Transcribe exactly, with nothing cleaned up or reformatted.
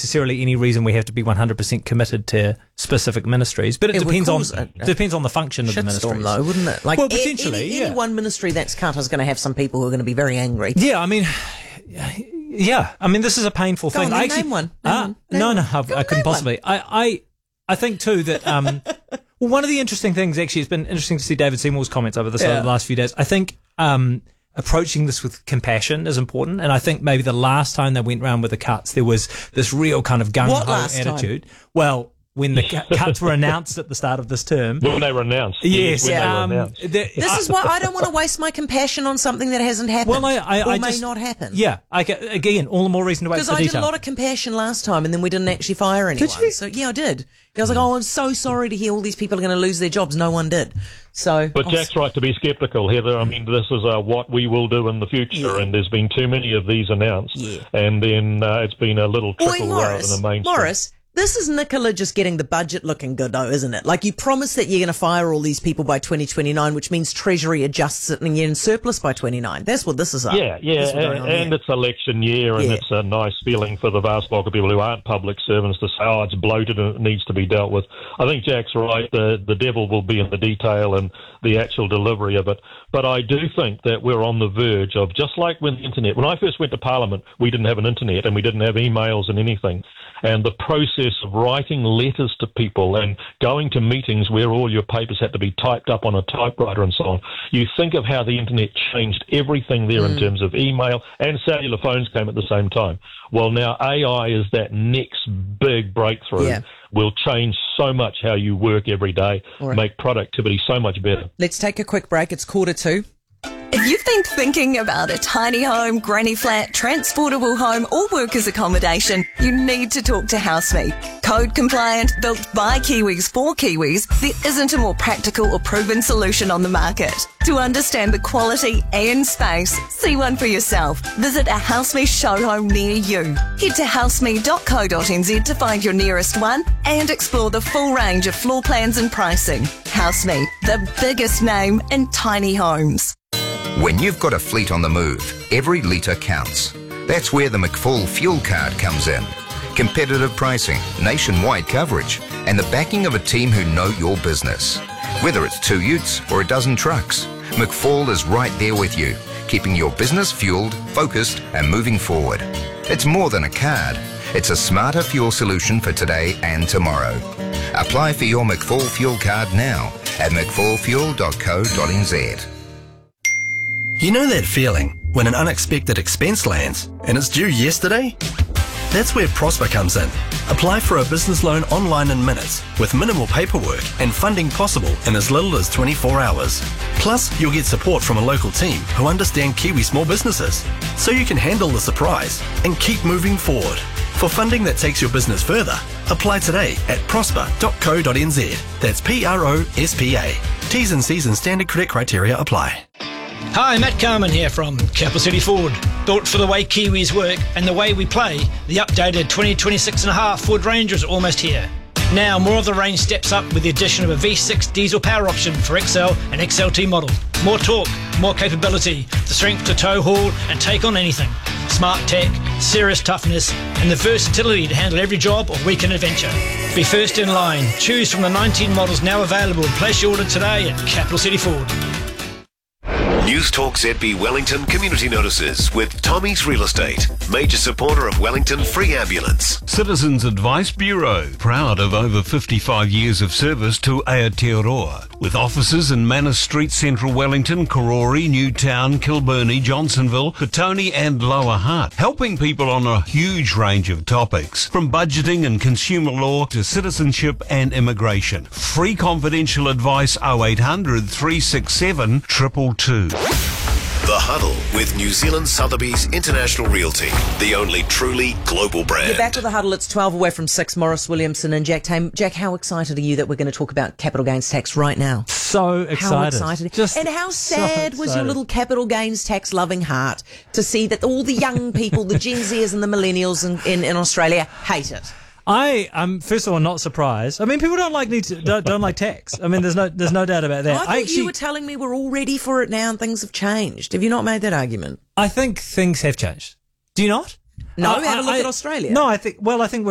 necessarily any reason we have to be one hundred percent committed to specific ministries, but it, It would depends on cause a- it depends on the function of the Shitstorm, ministries. though, wouldn't it? Like, Well, a- potentially, any, yeah. any one ministry that's cut is going to have some people who are going to be very angry. Yeah, I mean, yeah, I mean, this is a painful Go thing. on, I then, actually, name one. Name Ah, one. Name no, one. no, I, Go I on, couldn't name possibly. I, I, I think too that um, well, one of the interesting things actually, it's been interesting to see David Seymour's comments over this Yeah. over the last few days. I think um, approaching this with compassion is important, and I think maybe the last time they went round with the cuts, there was this real kind of gung What ho last time? attitude. Well. When the cu- cuts were announced at the start of this term, When they were announced. yes, when um, they were announced. the- This I- is why I don't want to waste my compassion on something that hasn't happened. Well, I, I, or I may just, not happen. Yeah, I, ca- again, all the more reason to wait Because for the I detail. did a lot of compassion last time, and then we didn't actually fire anyone. you? So yeah, I did. I was like, oh, I'm so sorry to hear all these people are going to lose their jobs. No one did. So, But oh, Jack's right to be sceptical, Heather. I mean, this is uh, what we will do in the future, Yeah. and there's been too many of these announced, Yeah. and then uh, it's been a little Oi, trickle rather Morris, than a mainstream. Morris, this is Nicola just getting the budget looking good, though, isn't it? Like, you promised that you're going to fire all these people by twenty twenty-nine, which means Treasury adjusts it and you're in surplus by twenty-nine. That's what this is up. Yeah, yeah, That's what's going and, on and here. it's election year, and Yeah. it's a nice feeling for the vast bulk of people who aren't public servants to say, oh, it's bloated and it needs to be dealt with. I think Jack's right. The, the devil will be in the detail and the actual delivery of it. But I do think that we're on the verge of, just like when the internet, when I first went to Parliament, we didn't have an internet and we didn't have emails and anything. And the process of writing letters to people and going to meetings where all your papers had to be typed up on a typewriter and so on. You think of how the internet changed everything there Mm. in terms of email, and cellular phones came at the same time. Well, now A I is that next big breakthrough. Yeah. Will change so much how you work every day, All right. make productivity so much better. Let's take a quick break. It's quarter two. If you've been thinking about a tiny home, granny flat, transportable home or workers accommodation, you need to talk to HouseMe. Code compliant, built by Kiwis for Kiwis, there isn't a more practical or proven solution on the market. To understand the quality and space, see one for yourself. Visit a HouseMe show home near you. Head to houseme dot co dot n z to find your nearest one and explore the full range of floor plans and pricing. HouseMe, the biggest name in tiny homes. When you've got a fleet on the move, every litre counts. That's where the McFall Fuel Card comes in. Competitive pricing, nationwide coverage, and the backing of a team who know your business. Whether it's two utes or a dozen trucks, McFall is right there with you, keeping your business fueled, focused, and moving forward. It's more than a card. It's a smarter fuel solution for today and tomorrow. Apply for your McFall Fuel Card now at mcfall fuel dot co dot n z. You know that feeling when an unexpected expense lands and it's due yesterday? That's where Prosper comes in. Apply for a business loan online in minutes with minimal paperwork and funding possible in as little as twenty-four hours. Plus, you'll get support from a local team who understand Kiwi small businesses, so you can handle the surprise and keep moving forward. For funding that takes your business further, apply today at prosper dot co dot n z. That's P R O S P A. T's and C's and standard credit criteria apply. Hi, Matt Carman here from Capital City Ford. Built for the way Kiwis work and the way we play, the updated twenty twenty-six and a half Ford Ranger is almost here. Now more of the range steps up with the addition of a V six diesel power option for X L and X L T model. More torque, more capability, the strength to tow, haul and take on anything. Smart tech, serious toughness and the versatility to handle every job or weekend adventure. Be first in line. Choose from the nineteen models now available. Place your order today at Capital City Ford. News Talk Z B Wellington Community Notices with Tommy's Real Estate, major supporter of Wellington Free Ambulance. Citizens Advice Bureau, proud of over fifty-five years of service to Aotearoa, with offices in Manor Street, Central Wellington, Karori, Newtown, Kilburney, Johnsonville, Petone and Lower Hutt, helping people on a huge range of topics, from budgeting and consumer law to citizenship and immigration. Free confidential advice oh eight hundred, three six seven, two two two. The Huddle with New Zealand Sotheby's International Realty, the only truly global brand. You're back to the Huddle. It's twelve away from six. Morris Williamson and Jack Tame. Jack, how excited are you that we're going to talk about capital gains tax right now? So excited. How excited. Just and how so sad was your excited. little capital gains tax loving heart to see that all the young people, the Gen Zers and the millennials in, in, in Australia hate it? I am first of all not surprised. I mean, people don't like need to, don't, don't like tax. I mean, there's no there's no doubt about that. I thought I actually, you were telling me we're all ready for it now and things have changed. Have you not made that argument? I think things have changed. Do you not? No, I- have a look I- at Australia. No, I think. Well, I think.